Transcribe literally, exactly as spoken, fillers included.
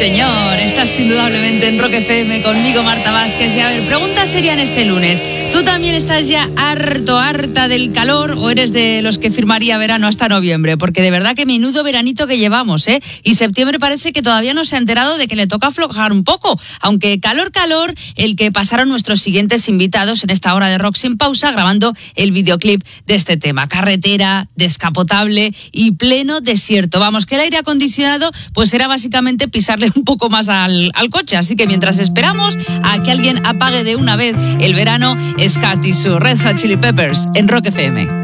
señor, estás indudablemente en Rock F M conmigo, Marta Vázquez. Y a ver, pregunta seria en este lunes. ¿Tú también estás ya harto, harta del calor o eres de los que firmaría verano hasta noviembre? Porque de verdad que menudo veranito que llevamos, ¿eh? Y septiembre parece que todavía no se ha enterado de que le toca aflojar un poco. Aunque calor, calor, el que pasaron nuestros siguientes invitados en esta hora de Rock Sin Pausa grabando el videoclip de este tema. Carretera, descapotable y pleno desierto. Vamos, que el aire acondicionado pues era básicamente pisarle un poco más al, al coche. Así que mientras esperamos a que alguien apague de una vez el verano, Scott y su Red Hot Chili Peppers en Rock F M.